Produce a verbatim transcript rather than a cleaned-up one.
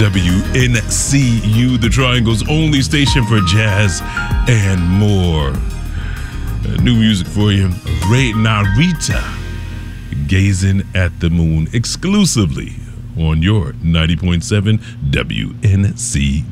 W N C U, the Triangle's only station for jazz and more. Uh, new music for you. Ray Narita, Gazing at the Moon, exclusively on your ninety point seven W N C